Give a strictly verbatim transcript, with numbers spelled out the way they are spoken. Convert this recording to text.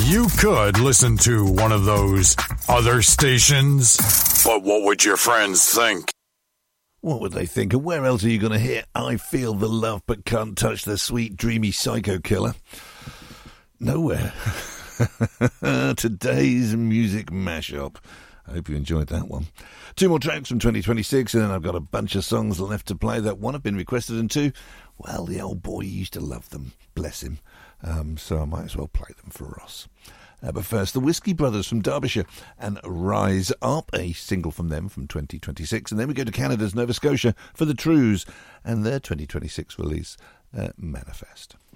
You could listen to one of those other stations, but what would your friends think? What would they think? And where else are you going to hear I Feel the Love But Can't Touch the Sweet Dreamy Psycho Killer? Nowhere. Today's music mashup. I hope you enjoyed that one. Two more tracks from twenty twenty-six, and then I've got a bunch of songs left to play. That one have been requested, and two, well, the old boy used to love them. Bless him. Um, so I might as well play them for Ross. Uh, but first, the Whiskey Brothers from Derbyshire and Rise Up, a single from them from twenty twenty-six. And then we go to Canada's Nova Scotia for the Trues and their twenty twenty-six release, uh, Manifest.